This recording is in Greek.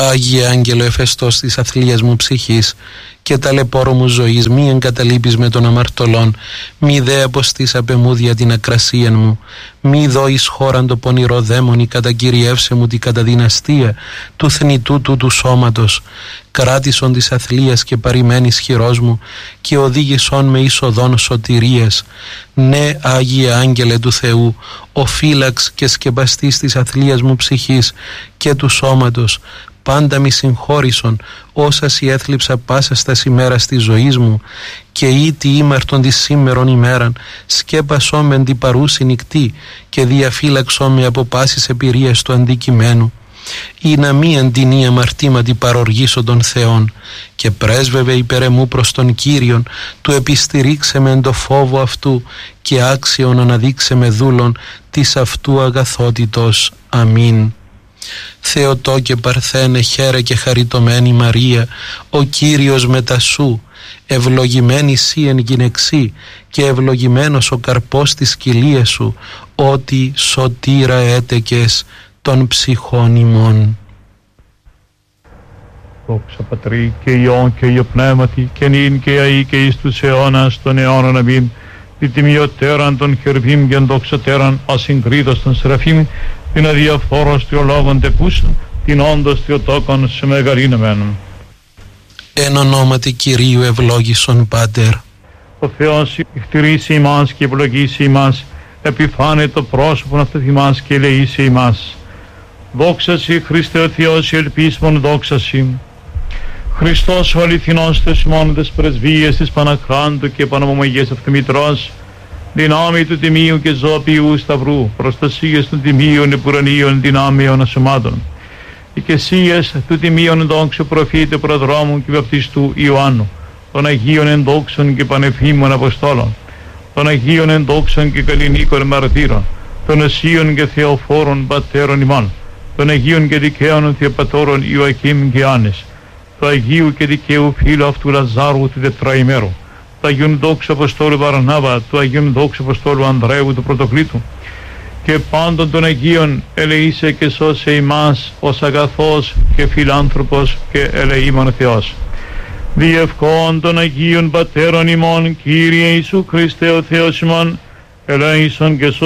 Άγιε Άγγελο εφεστός της αθλίας μου ψυχής και ταλαιπώρο μου ζωής, μη εγκαταλείπεις με των αμαρτωλών, μη δε αποστείς απεμούδια την ακρασίαν μου, μη δω εις χώραν το πονηρό δαίμονι, κατακυριεύσε μου την καταδυναστία του θνητού του σώματος, κράτησον της αθλίας και παρημένης χειρός μου και οδήγησον με εις οδόν σωτηρίας. Ναι, Άγιε Άγγελε του Θεού, ο φύλαξ και σκεπαστής της αθλίας μου ψυχής και του σώματος, πάντα μη συγχώρησον όσα σοι έθλιψα πάσα στα ημέρας της ζωής μου και ήτι ήμαρτον της σήμερον ημέραν σκέπασό με την παρούση νυχτή και διαφύλαξό με από πάσης εμπειρίας του αντικειμένου ή να μη αντινή αμαρτήματι παροργήσω των Θεών και πρέσβευε υπέρ εμού προς τον Κύριον του επιστηρίξε με εν το φόβο αυτού και άξιον αναδείξε με δούλον της αυτού αγαθότητος. Αμήν. Θεοτό και Παρθένε, χαίρε και χαριτωμένη Μαρία, ο Κύριος μετά σου, ευλογημένη σύ εν γυναιξή και ευλογημένος ο καρπός της κοιλίας σου, ότι σωτήρα έτεκες των ψυχών ημών. Δόξα Πατρί και Υιόν και Υιό Πνεύματι και νυν και αεί και εις τους αιώνας των αιώνων αμήν. Τη τιμιωτέραν των χερβίμ και δοξατέραν ασυγκρίτως των σεραφείμ, την αδιαφόρος θεολόγων τεπούσαν, την όντως θεοτόκον σε μεγαλύνομενον. Εν ονόματι Κυρίου ευλόγησον Πάτερ. Ο Θεός εκτηρήσει ημάς και ευλογήσει ημάς, επιφάνε το πρόσωπον αυτού ημάς και ελεήσει ημάς. Δόξα Συ Χριστέ ο Θεός, ελπίσμον δόξα Συ. Χριστός ο αληθινός Θεός ημών τες πρεσβείες της Παναχράντου και Πανομομαγίας Αυτομητρός, δυνάμει του Τιμίου και Ζωοποιού Σταυρού, προστασίες των Τιμίων επουρανίων δυνάμεων ασωμάτων, οικεσίες του Τιμίων δόξου προφήτε προδρόμου και βαπτιστού Ιωάννου, των Αγίων ενδόξων και πανεφήμων Αποστόλων, των Αγίων ενδόξων και καλλινίκων μαρτύρων, των Οσίων και Θεοφόρων Πατέρων ημών, των Αγίων και δικαίων Θεοπατώρων Ιωακήμ και Άννης, του Αγίου και δικαίου φίλου αυτού Λαζάρου του τετραημέρου, του Αγίων δόξου Αποστόλου Βαρνάβα, του Αγίων δόξου Αποστόλου Ανδρέου του Πρωτοκλήτου και πάντων των Αγίων ελεήσε και σώσε ημάς ως αγαθός και φιλάνθρωπος και ελεήμων Θεός. Διευκόν των Αγίων Πατέρων ημών, Κύριε Ιησού Χριστέ ο Θεός ημών, ελέησον και